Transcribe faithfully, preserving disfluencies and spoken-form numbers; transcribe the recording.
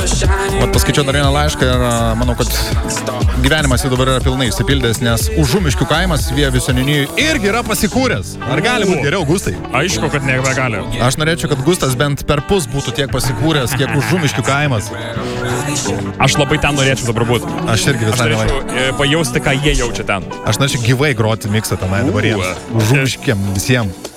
Vat paskaičiau dar vieną laišką ir manau, kad gyvenimas jau dabar yra pilnai išsipildęs, nes Užumiškių kaimas Vievio seniūnijoje irgi yra pasikūręs. Ar gali būti geriau, Gustai? Aišku, kad nebegali. Aš norėčiau, kad Gustas bent per pus būtų tiek pasikūręs, kiek Užumiškių kaimas. Aš labai ten norėčiau dabar būti. Aš irgi visai Aš norėčiau pajausti, ką jie jaučia ten. Aš norėčiau gyvai groti miksą tenai dabar jiems. Užumiškiam visiems.